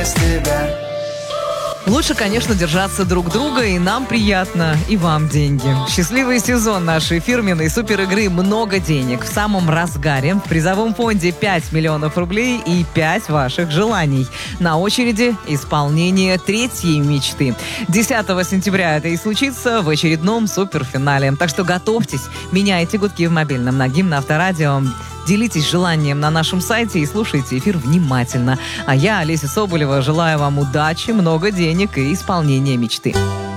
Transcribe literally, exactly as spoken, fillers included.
без тебя. Лучше, конечно, держаться друг друга, и нам приятно, и вам деньги. Счастливый сезон нашей фирменной суперигры «Много денег» в самом разгаре. В призовом фонде пять миллионов рублей и пять ваших желаний. На очереди исполнение третьей мечты. десятого сентября это и случится в очередном суперфинале. Так что готовьтесь, меняйте гудки в мобильном на гимн Авторадио. Делитесь желанием на нашем сайте и слушайте эфир внимательно. А я, Олеся Соболева, желаю вам удачи, много денег и исполнения мечты.